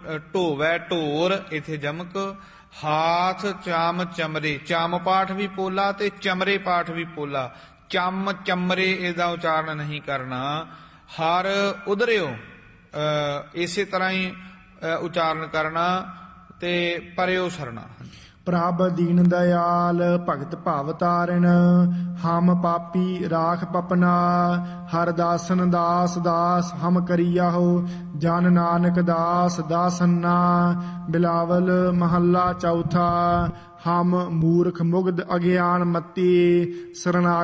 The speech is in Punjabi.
ਢੋਵੈ ਢੋਰ, ਇਥੇ ਜਮਕ। ਹਾਥ ਚਾਮ ਚਮਰੇ, ਚਾਮ ਪਾਠ ਵੀ ਪੋਲਾ ਤੇ ਚਮਰੇ ਪਾਠ ਵੀ ਪੋਲਾ, ਚਮ ਚਮਰੇ ਇਹਦਾ ਉਚਾਰਨ ਨਹੀਂ ਕਰਨਾ। ਹਰ ਉਧਰਿਓ ਇਸੇ ਤਰ੍ਹਾਂ ਹੀ ਉਚਾਰਨ ਕਰਨਾ ਤੇ ਪਰਿਓ ਸਰਨਾ। ਪ੍ਰਭ ਦੀਨ ਦਇਆਲ ਭਗਤ ਭਾਵ ਤਾਰਨ, ਹਮ ਪਾਪੀ ਰਾਖ ਪਪਨਾ। ਹਰ ਦਾਸਨ ਦਾਸ ਦਾਸ ਹਮ ਕਰੀਆਹੋ, ਜਨ ਨਾਨਕ ਦਾਸ ਦਾਸਨਾ। ਬਿਲਾਵਲ ਮਹੱਲਾ ਚੌਥਾ। ਹਮ ਮੂਰਖ ਮੁਗਧ ਅਗਿਆਨ ਮਤੀ, ਸਰਨਾ